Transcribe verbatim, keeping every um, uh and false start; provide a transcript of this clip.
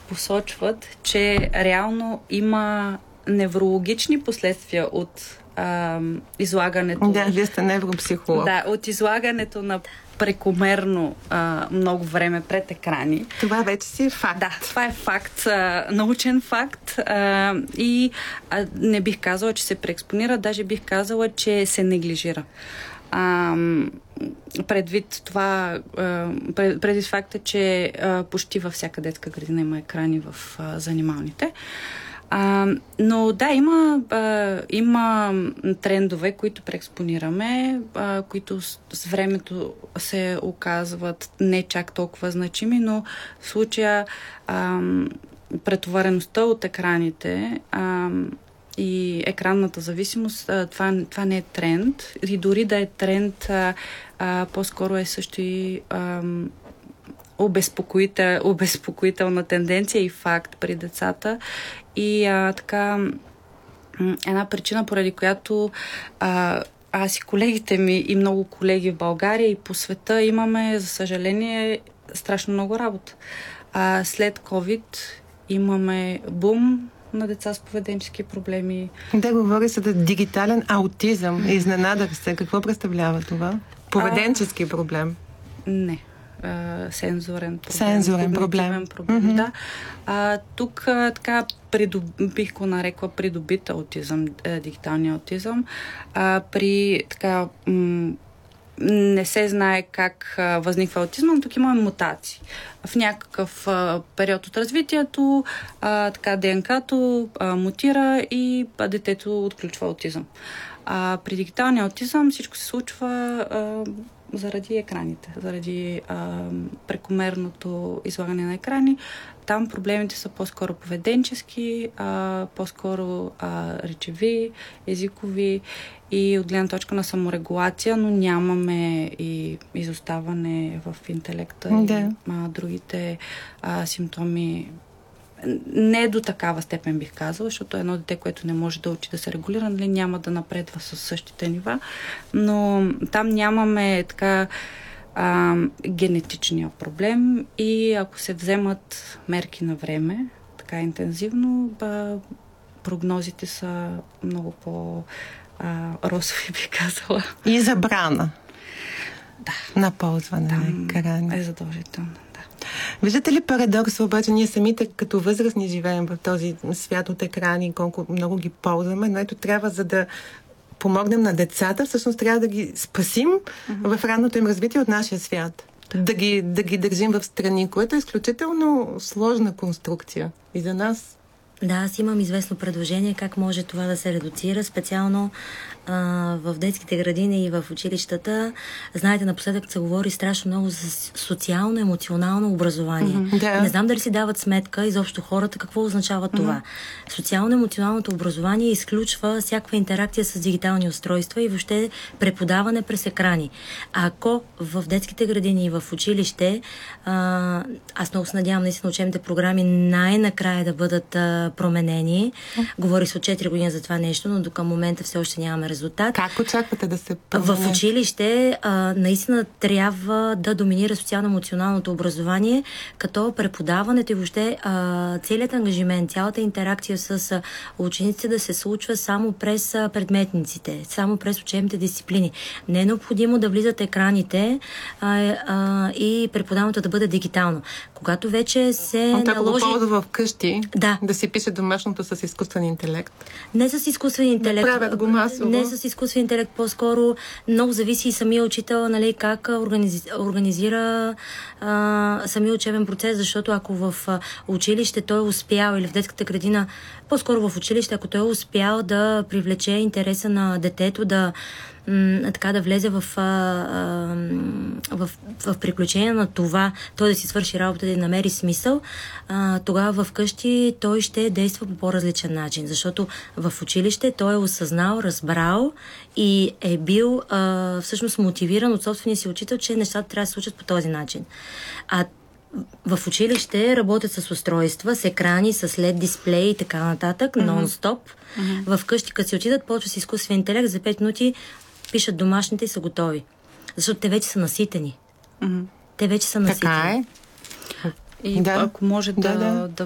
посочват, че реално има неврологични последствия от а, излагането. Да, вие сте невропсихолог. Да, от излагането на прекомерно а, много време пред екрани. Това вече си е факт. Да, това е факт, а, научен факт а, и а, не бих казала, че се преекспонира, даже бих казала, че се неглижира. А, предвид това, а, пред, предвид факта, че а, почти във всяка детска градина има екрани в а, занималните. А, но да, има, а, има трендове, които преекспонираме, а, които с, с времето се оказват не чак толкова значими, но в случая а, претовареността от екраните а, и екранната зависимост, а, това, това не е тренд. И дори да е тренд, а, а, по-скоро е също и а, обезпокоител, обезпокоителна тенденция и факт при децата. И а, така, една причина, поради която а, аз и колегите ми и много колеги в България и по света имаме, за съжаление, страшно много работа. А, след COVID имаме бум на деца с поведенчески проблеми. Да, говори се за дигитален аутизъм. Изненадах се. Какво представлява това? Поведенчески а, проблем? Не. Uh, сензорен проблем. Сензорен проблем. проблем mm-hmm. Да. А, тук а, така придоб... бих го нарекла придобит аутизъм, е, дигиталния аутизъм. А, при така м- не се знае как а, възниква аутизма, но тук имаме мутации. В някакъв а, период от развитието а, така ДНК-то а, мутира и а, детето отключва аутизъм. А при дигиталния аутизъм всичко се случва а, заради екраните, заради а, прекомерното излагане на екрани. Там проблемите са по-скоро поведенчески, а, по-скоро а, речеви, езикови и от гледна точка на саморегулация, но нямаме и изоставане в интелекта да. и а, другите а, симптоми. Не до такава степен бих казала, защото едно дете, което не може да учи да се регулира, нали, няма да напредва с същите нива, но там нямаме така а, генетичния проблем и ако се вземат мерки на време, така интензивно, ба, прогнозите са много по-росови, бих казала. И забрана. Да. На ползване на екрани. Е задължително. Виждате ли парадокс, обаче ние самите като възрастни живеем в този свят от екрани, колко много ги ползваме, но ето трябва, за да помогнем на децата, всъщност трябва да ги спасим mm-hmm. в ранното им развитие от нашия свят. Да ги, да ги държим в страни, което е изключително сложна конструкция и за нас. Да, аз имам известно предложение как може това да се редуцира, специално а, в детските градини и в училищата. Знаете, напоследък се говори страшно много за социално-емоционално образование. Mm-hmm, да. Не знам дали си дават сметка изобщо хората какво означава mm-hmm. това. Социално-емоционалното образование изключва всякаква интеракция с дигитални устройства и въобще преподаване през екрани. А ако в детските градини и в училище, а, аз много се надявам наистина учебните програми най-накрая да бъдат а, променени. Говори се от четири години за това нещо, но до към момента все още нямаме резултат. Как очаквате да се променят? В училище а, наистина трябва да доминира социално-емоционалното образование, като преподаването и въобще а, целият ангажимент, цялата интеракция с а, учениците да се случва само през а, предметниците, само през учебните дисциплини. Не е необходимо да влизат екраните а, а, и преподаването да бъде дигитално. Когато вече се Но наложи... Ако го ползва вкъщи, да. да си пише домашното с изкуствен интелект. Не с изкуствен интелект. Не правят го масово. Не с изкуствен интелект, по-скоро много зависи и самия учител, нали, как организи... организира а, самия учебен процес, защото ако в а, училище той е успял или в детската градина, по-скоро в училище, ако той е успял да привлече интереса на детето, да м- така да влезе в, а, а, в, в приключение на това, той да си свърши работа, да намери смисъл, а, тогава вкъщи той ще действа по по-различен начин, защото в училище той е осъзнал, разбрал и е бил а, всъщност мотивиран от собствения си учител, че нещата трябва да се случат по този начин. А в училище работят с устройства, с екрани, с лед дисплей и така нататък, mm-hmm. нон-стоп. Mm-hmm. Вкъщи, като си отидат, почва с изкуствен интелект, за пет минути пишат домашните и са готови. Защото те вече са наситени. Mm-hmm. Те вече са наситени. Така е. И да. Ако може да, да, да. да